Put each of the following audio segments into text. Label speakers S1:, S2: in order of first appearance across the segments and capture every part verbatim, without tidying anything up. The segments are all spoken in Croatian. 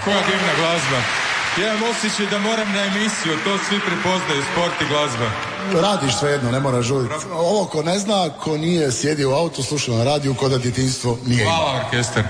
S1: Koja divna glazba. Ja imam osjećaj da moram na emisiju, to svi prepoznaju, sport i glazba.
S2: Radiš svejedno, ne moraš žuriti. Ovo ko ne zna, ko nije sjedio u autu, slušao na radiju, ko da djetinjstvo nije imao.
S1: Hvala, orkestar.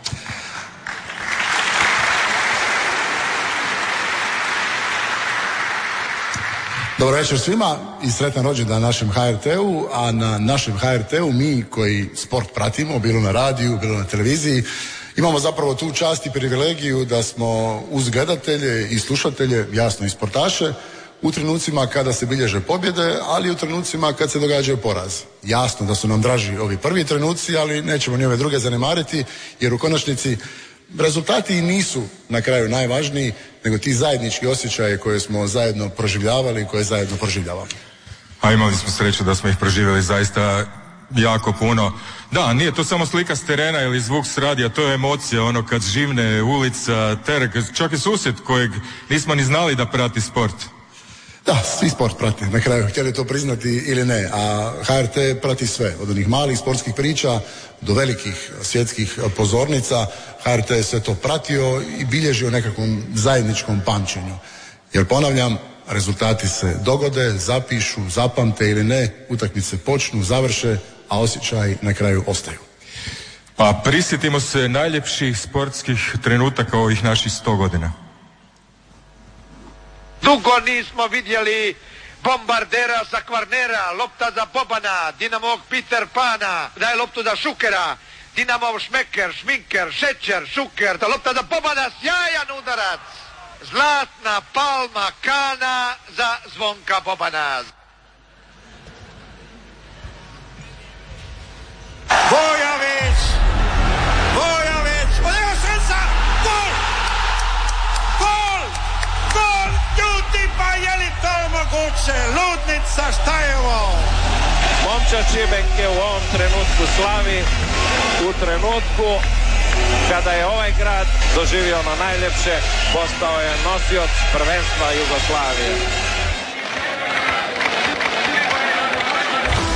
S2: Dobro večer svima i sretan rođendan na našem ha er te-u, a na našem ha er te-u mi koji sport pratimo, bilo na radiju, bilo na televiziji, imamo zapravo tu čast i privilegiju da smo uz gledatelje i slušatelje, jasno i sportaše, u trenucima kada se bilježe pobjede, ali i u trenucima kad se događaju porazi. Jasno da su nam draži ovi prvi trenuci, ali nećemo ni ove druge zanemariti, jer u konačnici rezultati nisu na kraju najvažniji, nego ti zajednički osjećaje koje smo zajedno proživljavali i koje zajedno proživljavamo.
S1: A imali smo sreću da smo ih proživjeli zaista jako puno. Da, nije to samo slika s terena ili zvuk s radija, to je emocija, ono kad živne ulica, trg, čak i susjed kojeg nismo ni znali da prati sport.
S2: Da, svi sport prati, na kraju, htjeli to priznati ili ne, a ha er te prati sve, od onih malih sportskih priča do velikih svjetskih pozornica. ha er te je sve to pratio i bilježio nekakvom zajedničkom pamćenju. Jer ponavljam, rezultati se dogode, zapišu, zapamte ili ne, utakmice počnu, završe, a osjećaji na kraju ostaju.
S1: Pa prisjetimo se najljepših sportskih trenutaka ovih naših sto godina.
S3: Dugo nismo vidjeli bombardera sa Kvarnera, lopta za Bobana, Dinamovog Peter Pana, daje loptu za Šukera, Dinamov Šmeker, Šminker, Šećer, Šuker, to lopta za Bobana, sjajan udarac, zlatna palma Kana za Zvonka Bobana. Vojović, Vojović, odjeva šansa, gol, gol, gol, ljudi, pa je li to moguće, ludnica, šta je ovo?
S4: Momčad Šibenke u ovom trenutku slavi, u trenutku kada je ovaj grad doživio ono najljepše, postao je nosioc prvenstva Jugoslavije.